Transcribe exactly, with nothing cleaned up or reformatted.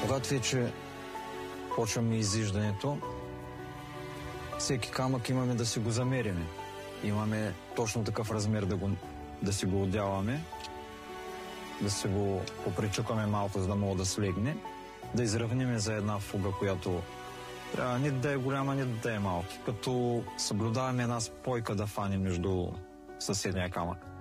Когато вече почваме изиждането, всеки камък имаме да си го замериме. Имаме точно такъв размер да, го, да си го отдяваме, да си го попричукаме малко, за да мога да слегне, да изравниме за една фуга, която трябва не да е голяма, не да е малка, като съблюдаваме една спойка да фане между съседния камък.